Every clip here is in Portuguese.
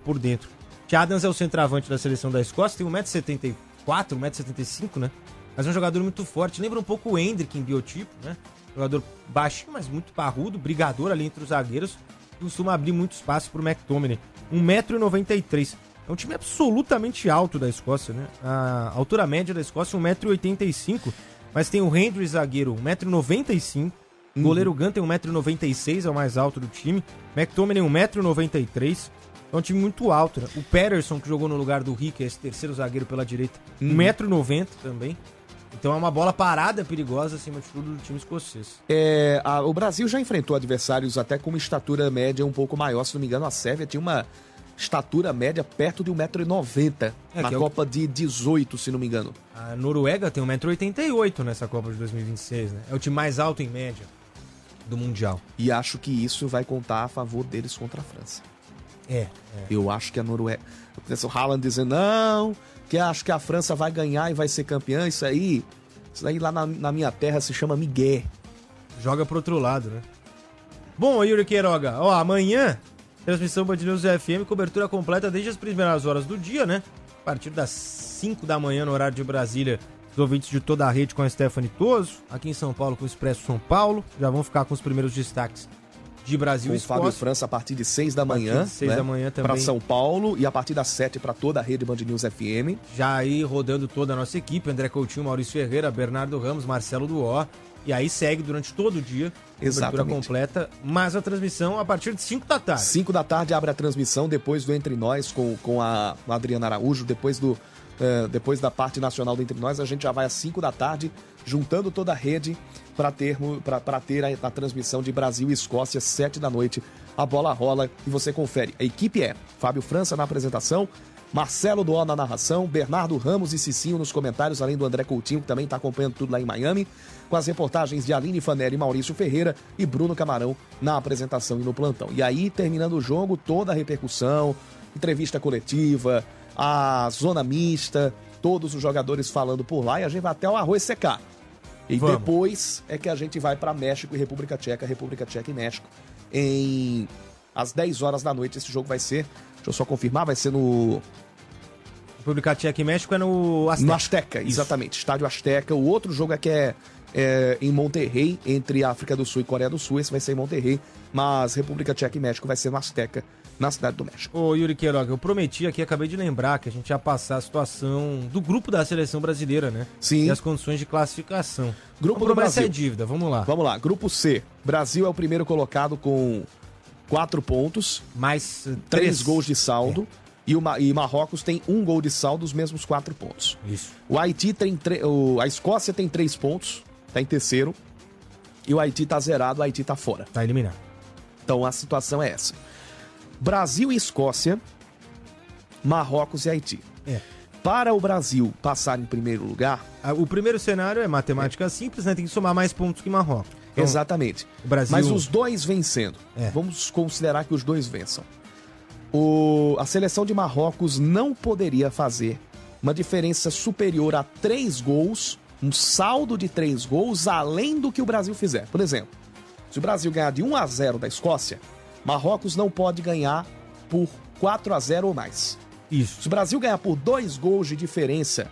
por dentro. Adams é o centroavante da seleção da Escócia, tem 1,74m, 1,75m, né? Mas é um jogador muito forte, lembra um pouco o Hendrick em biotipo, né? Jogador baixinho, mas muito parrudo, brigador ali entre os zagueiros, costuma abrir muito espaço pro McTominay. 1,93m. É um time absolutamente alto da Escócia, né? A altura média da Escócia é 1,85m, mas tem o Hendry, zagueiro, 1,95m. O goleiro Gunn tem 1,96m, é o mais alto do time. McTominay 1,93m. É um time muito alto, né? O Patterson, que jogou no lugar do Rick, esse terceiro zagueiro pela direita, 1,90m também. Então é uma bola parada perigosa, acima de tudo, do time escocês. O Brasil já enfrentou adversários até com uma estatura média um pouco maior. Se não me engano, a Sérvia tinha uma estatura média perto de 1,90m na Copa de 18, se não me engano. A Noruega tem 1,88m nessa Copa de 2026, né? É o time mais alto em média do Mundial. E acho que isso vai contar a favor deles contra a França. Eu acho que a Noruega... O Haaland dizendo, não, que acho que a França vai ganhar e vai ser campeã. Isso aí lá na minha terra se chama Miguel. Joga pro outro lado, né? Bom, Yuri Queiroga, amanhã, transmissão Band News FM, cobertura completa desde as primeiras horas do dia, né? A partir das 5 da manhã no horário de Brasília, os ouvintes de toda a rede com a Stephanie Toso, aqui em São Paulo com o Expresso São Paulo, já vão ficar com os primeiros destaques de Brasil e Escócia. Fábio França a partir de 6 da manhã, 6 da manhã também. Para São Paulo e a partir das 7 para toda a rede Band News FM. Já aí rodando toda a nossa equipe, André Coutinho, Maurício Ferreira, Bernardo Ramos, Marcelo Duó. E aí segue durante todo o dia, cobertura completa, mas a transmissão a partir de 5 da tarde. 5 da tarde abre a transmissão, depois do Entre Nós com a Adriana Araújo, depois da parte nacional do Entre Nós, a gente já vai às 5 da tarde, juntando toda a rede para ter a transmissão de Brasil e Escócia, 7 da noite. A bola rola e você confere. A equipe é Fábio França na apresentação, Marcelo Duó na narração, Bernardo Ramos e Cicinho nos comentários, além do André Coutinho, que também está acompanhando tudo lá em Miami, com as reportagens de Aline Fanelli e Maurício Ferreira e Bruno Camarão na apresentação e no plantão. E aí, terminando o jogo, toda a repercussão, entrevista coletiva, a zona mista, todos os jogadores falando por lá, e a gente vai até o arroz secar. E depois é que a gente vai para México e República Tcheca e México. Às 10 horas da noite esse jogo vai ser, deixa eu só confirmar, vai ser no... República Tcheca e México é no Azteca. No Azteca, exatamente, estádio Azteca. O outro jogo é em Monterrey, entre África do Sul e Coreia do Sul, esse vai ser em Monterrey, mas República Tcheca e México vai ser no Azteca, na cidade do México. Ô Yuri Queiroga, eu prometi aqui, acabei de lembrar que a gente ia passar a situação do grupo da seleção brasileira, né? Sim. E as condições de classificação. Grupo do Brasil. É dívida, vamos lá. Vamos lá, grupo C. Brasil é o primeiro colocado com 4 pontos. Mais 3 gols de saldo. E Marrocos tem 1 gol de saldo, os mesmos 4 pontos. Isso. O Haiti a Escócia tem 3 pontos, tá em terceiro. E o Haiti tá zerado, o Haiti tá fora. Tá eliminado. Então a situação é essa. Brasil e Escócia, Marrocos e Haiti. Para o Brasil passar em primeiro lugar... O primeiro cenário é matemática simples, né? Tem que somar mais pontos que Marrocos. Então, exatamente. O Brasil... Mas os dois vencendo. Vamos considerar que os dois vençam. A seleção de Marrocos não poderia fazer uma diferença superior a 3 gols, um saldo de 3 gols, além do que o Brasil fizer. Por exemplo, se o Brasil ganhar de 1-0 da Escócia, Marrocos não pode ganhar por 4-0 ou mais. Isso. Se o Brasil ganhar por 2 gols de diferença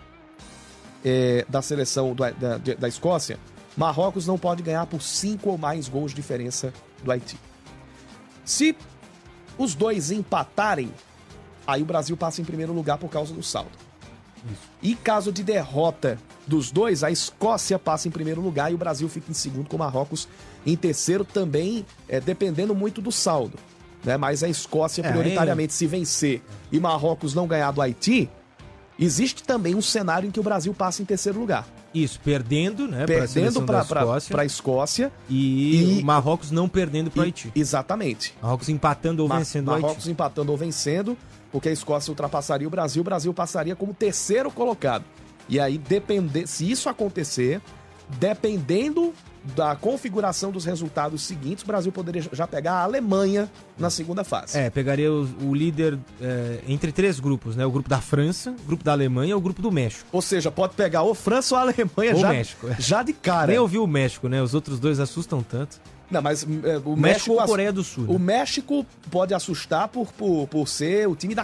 da seleção da Escócia, Marrocos não pode ganhar por 5 ou mais gols de diferença do Haiti. Se os dois empatarem, aí o Brasil passa em primeiro lugar por causa do saldo. Isso. E caso de derrota dos dois, a Escócia passa em primeiro lugar e o Brasil fica em segundo, com o Marrocos em terceiro, também dependendo muito do saldo, né? Mas a Escócia, prioritariamente, se vencer e Marrocos não ganhar do Haiti, existe também um cenário em que o Brasil passa em terceiro lugar. Isso, perdendo, né? Perdendo para a Escócia. E Marrocos não perdendo para o Haiti. Exatamente. Marrocos empatando ou vencendo o Haiti. Marrocos empatando ou vencendo, porque a Escócia ultrapassaria o Brasil passaria como terceiro colocado. E aí, se isso acontecer, dependendo da configuração dos resultados seguintes, o Brasil poderia já pegar a Alemanha na segunda fase. Pegaria o líder entre 3 grupos, né? O grupo da França, o grupo da Alemanha e o grupo do México. Ou seja, pode pegar ou França ou a Alemanha ou já, México, já de cara. Nem ouvi o México, né? Os outros dois assustam tanto. Não, mas o México ou Coreia do Sul. O México pode assustar por ser o time da